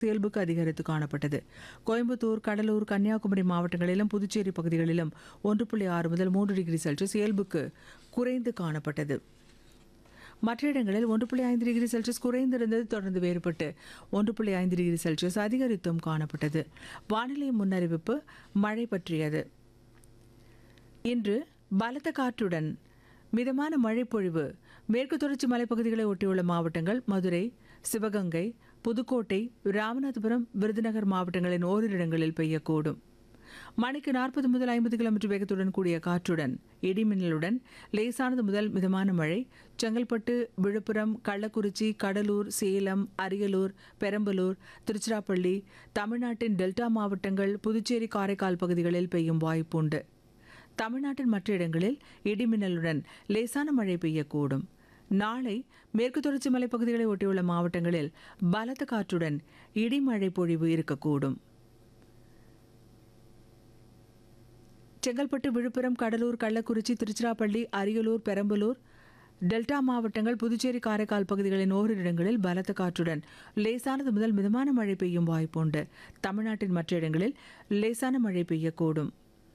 இயல்புக்கு அதிகரித்து காணப்பட்டது. கோயம்புத்தூர், கடலூர், கன்னியாகுமரி மாவட்டங்களிலும் புதுச்சேரி பகுதிகளிலும் 1.6 முதல் 3 டிகிரி செல்சியஸ் இயல்புக்கு குறைந்து காணப்பட்டது. மற்ற இடங்களில் 1.5 டிகிரி செல்சியஸ் குறைந்திருந்தது தொடர்ந்து வேறுபட்டு 1.5 டிகிரி செல்சியஸ் அதிகரித்தும் காணப்பட்டது. வானிலை முன்னறிவிப்பு மழை பற்றியது. இன்று பலத்த காற்றுடன் மிதமான மழை பொழிவு மேற்கு தொடர்ச்சி மலைப்பகுதிகளை ஒட்டியுள்ள மாவட்டங்கள் மதுரை, சிவகங்கை, புதுக்கோட்டை, ராமநாதபுரம், விருதுநகர் மாவட்டங்களின் ஓரிரு இடங்களில் பெய்யக்கூடும். மணிக்கு 40 முதல் 50 கிலோமீட்டர் வேகத்துடன் கூடிய காற்றுடன் இடிமின்னலுடன் லேசானது முதல் மிதமான மழை செங்கல்பட்டு, விழுப்புரம், கள்ளக்குறிச்சி, கடலூர், சேலம், அரியலூர், பெரம்பலூர், திருச்சிராப்பள்ளி, தமிழ்நாட்டின் டெல்டா மாவட்டங்கள், புதுச்சேரி, காரைக்கால் பகுதிகளில் பெய்யும் வாய்ப்புண்டு. தமிழ்நாட்டின் மற்ற இடங்களில் இடிமின்னலுடன் லேசான மழை பெய்யக்கூடும். நாளை மேற்கு தொடர்ச்சி மலைப்பகுதிகளை ஒட்டியுள்ள மாவட்டங்களில் பலத்த காற்றுடன் இடிமழை பொழிவு இருக்கக்கூடும். செங்கல்பட்டு, விழுப்புரம், கடலூர், கள்ளக்குறிச்சி, திருச்சிராப்பள்ளி, அரியலூர், பெரம்பலூர், டெல்டா மாவட்டங்கள், புதுச்சேரி, காரைக்கால் பகுதிகளின் ஓரிரு இடங்களில் பலத்த காற்றுடன் லேசானது முதல் மிதமான மழை பெய்யும் வாய்ப்புண்டு. தமிழ்நாட்டின் மற்ற இடங்களில் லேசான மழை பெய்யக்கூடும்.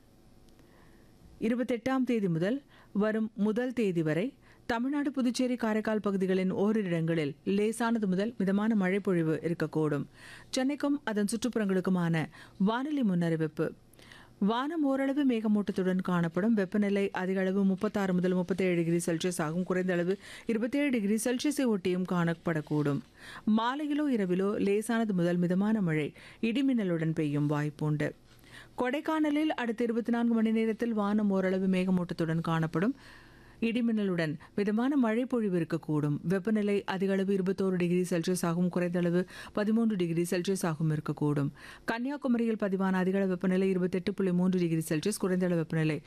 28ஆம் தேதி முதல் வரும் 1 தேதி வரை தமிழ்நாடு, புதுச்சேரி, காரைக்கால் பகுதிகளின் ஓரிரு இடங்களில் லேசானது முதல் மிதமான மழை பொழிவு இருக்கக்கூடும். சென்னைக்கும் அதன் சுற்றுப்புறங்களுக்குமான வானிலை முன்னறிவிப்பு. வானம் ஓரளவு மேகமூட்டத்துடன் காணப்படும். வெப்பநிலை அதிக அளவு 36 முதல் 37 டிகிரி செல்சியஸ் ஆகும். குறைந்த அளவு 27 டிகிரி செல்சியஸை ஒட்டியும் காணப்படக்கூடும். மாலையிலோ இரவிலோ லேசானது முதல் மிதமான மழை இடிமின்னலுடன் பெய்யும் வாய்ப்புண்டு. கொடைக்கானலில் அடுத்த 24 மணி நேரத்தில் வானம் ஓரளவு மேகமூட்டத்துடன் காணப்படும். இடிமின்னலுடன் மிதமான மழை பொழிவு இருக்கக்கூடும். வெப்பநிலை அதிக அளவு 21 டிகிரி செல்சியஸ் ஆகும். குறைந்த அளவு 13 டிகிரி செல்சியஸ் ஆகும் இருக்கக்கூடும். கன்னியாகுமரியில் பதிவான அதிக அளவு வெப்பநிலை 28.3 டிகிரி செல்சியஸ், குறைந்த அளவு வெப்பநிலை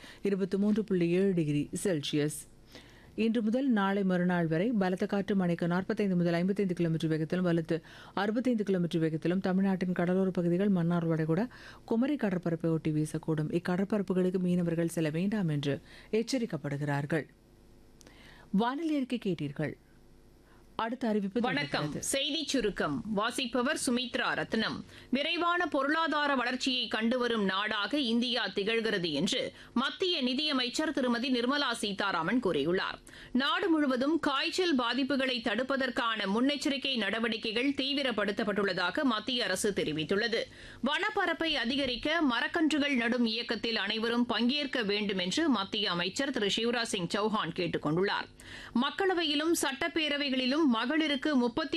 23.7 டிகிரி செல்சியஸ். இன்று முதல் நாளை மறுநாள் வரை பலத்த காற்று மணிக்கு 45 முதல் 55 கிலோமீட்டர் வேகத்திலும் வலுத்து 65 கிலோமீட்டர் வேகத்திலும் தமிழ்நாட்டின் கடலோர பகுதிகள், மன்னார் வளைகுடா, குமரி கடற்பரப்பை ஒட்டி வீசக்கூடும். இக்கடற்பரப்புகளுக்கு மீனவர்கள் செல்ல வேண்டாம் என்று எச்சரிக்கப்படுகிறார்கள். வானிலை அறிக்கை கேட்டீர்கள். அடுத்த அறிவிப்பு. வணக்கம். செய்தி சுருக்கம் வாசிப்பவர் சுமித்ரா ரத்னம். விரைவான பொருளாதார வளர்ச்சியை கண்டுவரும் நாடாக இந்தியா திகழ்கிறது என்று மத்திய நிதியமைச்சர் திருமதி நிர்மலா சீதாராமன் கூறியுள்ளார். நாடு முழுவதும் காய்ச்சல் பாதிப்புகளை தடுப்பதற்கான முன்னெச்சரிக்கை நடவடிக்கைகள் தீவிரப்படுத்தப்பட்டுள்ளதாக மத்திய அரசு தெரிவித்துள்ளது. வனப்பரப்பை அதிகரிக்க மரக்கன்றுகள் நடும் இயக்கத்தில் அனைவரும் பங்கேற்க வேண்டும் என்று மத்திய அமைச்சர் திரு சிவராஜ் சிங் சௌஹான் கேட்டுக் கொண்டுள்ளார். மக்களவையிலும் சட்டப்பேரவைகளிலும் மகளிருக்கு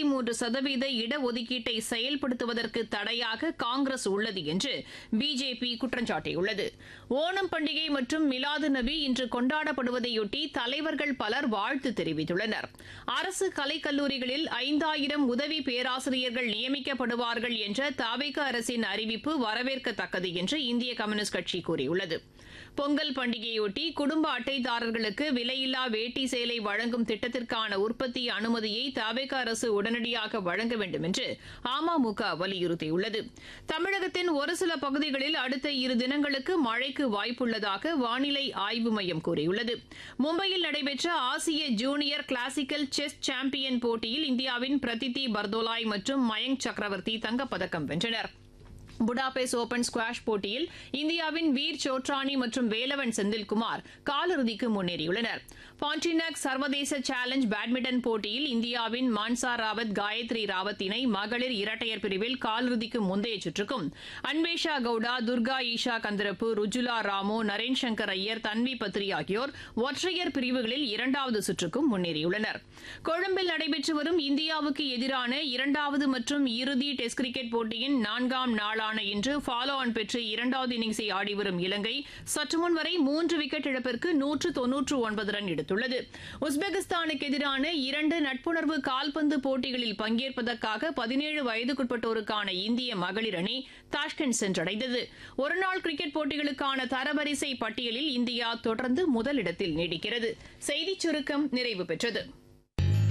33% இடஒதுக்கீட்டை செயல்படுத்துவதற்கு தடையாக காங்கிரஸ் உள்ளது என்று பிஜேபி குற்றம் சாட்டியுள்ளது. ஓணம் பண்டிகை மற்றும் மிலாது நபி இன்று கொண்டாடப்படுவதையொட்டி தலைவர்கள் பலர் வாழ்த்து தெரிவித்துள்ளனர். அரசு கலைக்கல்லூரிகளில் 5000 உதவி பேராசிரியர்கள் நியமிக்கப்படுவார்கள் என்ற தவிக அரசின் அறிவிப்பு வரவேற்கத்தக்கது என்று இந்திய கம்யூனிஸ்ட் கட்சி கூறியுள்ளது. பொங்கல் பண்டிகையொட்டி குடும்ப அட்டைதாரர்களுக்கு விலையில்லா வேட்டி சேலை வழங்கும் திட்டத்திற்கான உற்பத்தி அனுமதியை தவிக அரசு உடனடியாக வழங்க வேண்டும் என்று அமமுக வலியுறுத்தியுள்ளது. தமிழகத்தின் ஒரு சில பகுதிகளில் அடுத்த 2 தினங்களுக்கு மழைக்கு வாய்ப்புள்ளதாக வானிலை ஆய்வு மையம் கூறியுள்ளது. மும்பையில் நடைபெற்ற ஆசிய ஜூனியர் கிளாசிக்கல் செஸ் சாம்பியன் போட்டியில் இந்தியாவின் பிரதிதி பர்தோலாய் மற்றும் மயங்க் சக்கரவர்த்தி தங்கப்பதக்கம் வென்றனர். புடாபெஸ்ட் ஓபன் ஸ்குவாஷ் போட்டியில் இந்தியாவின் வீர் சோட்ரானி மற்றும் வேலவன் செந்தில்குமார் காலிறுதிக்கு முன்னேறியுள்ளனர். பாண்டினாக் சர்வதேச சேலஞ்ச் பேட்மிண்டன் போட்டியில் இந்தியாவின் மான்சா ராவத், காயத்ரி ராவத் இணை மகளிர் இரட்டையர் பிரிவில் காலிறுதிக்கு முந்தைய சுற்றுக்கும், அன்வேஷா கவுடா, துர்கா ஈஷா கந்தரப்பு, ருஜுலா ராமோ, நரேன் சங்கர் ஐயர், தன்வி பத்ரி ஆகியோர் ஒற்றையர் பிரிவுகளில் 2வது சுற்றுக்கும் முன்னேறியுள்ளனர். கொழும்பில் நடைபெற்று வரும் இந்தியாவுக்கு எதிரான 2வது மற்றும் இறுதி டெஸ்ட் கிரிக்கெட் போட்டியின் 4ஆம் நாளான இன்று ஃபாலோ ஆன் பெற்று 2வது இன்னிங்ஸை ஆடிவரும் இலங்கை சற்றுமுன் வரை 3 விக்கெட் இழப்பிற்கு 199 ரன் எடுத்துள்ளது. உஸ்பெகிஸ்தானுக்கு எதிரான 2 நட்புணர்வு கால்பந்து போட்டிகளில் பங்கேற்பதற்காக 17 வயதுக்குட்பட்டோருக்கான இந்திய மகளிர் அணி தாஷ்கண்ட் சென்றடைந்தது. ஒருநாள் கிரிக்கெட் போட்டிகளுக்கான தரவரிசை பட்டியலில் இந்தியா தொடர்ந்து முதலிடத்தில் நீடிக்கிறது. செய்திச் சுருக்கம் நிறைவு பெற்றது.